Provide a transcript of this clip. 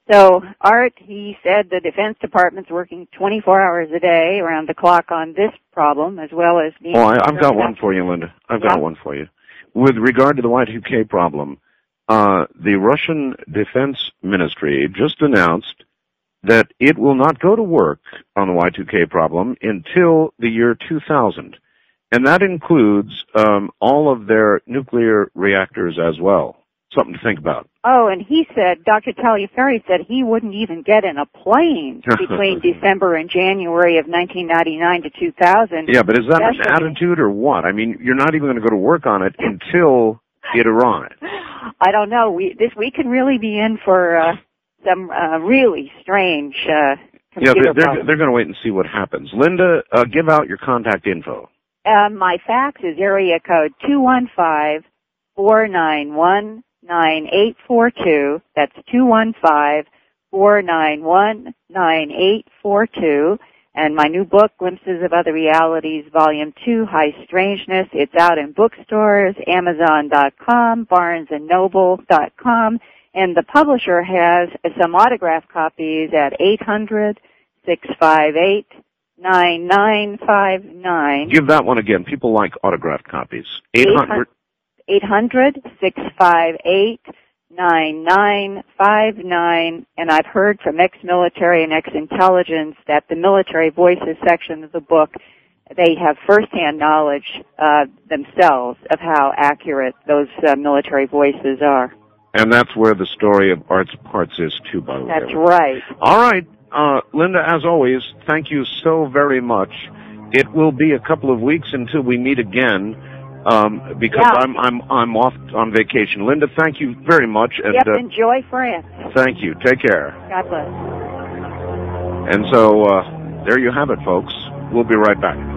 So, Art, he said the Defense Department's working 24 hours a day around the clock on this problem, as well as being... I've got one for you, Linda. I've got one for you. With regard to the Y2K problem, the Russian Defense Ministry just announced that it will not go to work on the Y2K problem until the year 2000. And that includes all of their nuclear reactors as well. Something to think about. Oh, and he said, Dr. Taliaferri said he wouldn't even get in a plane between December and January of 1999 to 2000. Yeah, but is that an attitude or what? I mean, you're not even going to go to work on it until it arrives. I don't know. We can really be in for some really strange computer problems. They're going to wait and see what happens. Linda, give out your contact info. My fax is area code 215-491-9842. That's 215-491-9842. And my new book, Glimpses of Other Realities, Volume 2, High Strangeness, it's out in bookstores, Amazon.com, BarnesandNoble.com, and the publisher has some autograph copies at 800-658-9959. Give that one again. People like autographed copies. 800-658-9959, and I've heard from ex-military and ex-intelligence that the military voices section of the book, they have firsthand knowledge themselves of how accurate those military voices are. And that's where the story of Art's Parts is, too, by the way. That's right. All right. Linda, as always, thank you so very much. It will be a couple of weeks until we meet again. Because I'm off on vacation. Linda, thank you very much. And, enjoy France. Thank you. Take care. God bless. And so, there you have it, folks. We'll be right back.